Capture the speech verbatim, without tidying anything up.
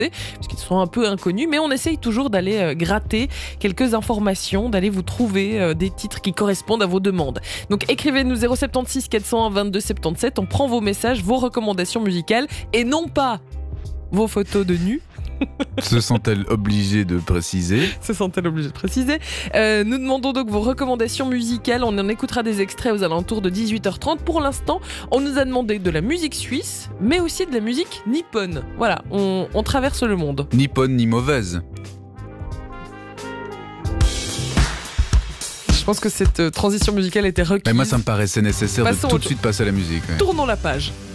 puisqu'ils sont un peu inconnus, mais on essaye toujours d'aller euh, gratter quelques informations, d'aller vous trouver euh, des titres qui correspondent à vos demandes. Donc écrivez-nous zéro sept six quatre zéro un vingt-deux soixante-dix-sept, on prend vos messages, vos recommandations musicales, et non pas vos photos de nus. Se sont-elles obligées de préciser ? Se sont-elles obligées de préciser ? euh, Nous demandons donc vos recommandations musicales. On en écoutera des extraits aux alentours de dix-huit heures trente. Pour l'instant, on nous a demandé de la musique suisse, mais aussi de la musique nippone. Voilà, on, on traverse le monde. Ni bonne ni mauvaise. Je pense que cette transition musicale était requise. Mais moi, ça me paraissait nécessaire Passons de tout au- de suite passer à la musique. Ouais. Tournons la page.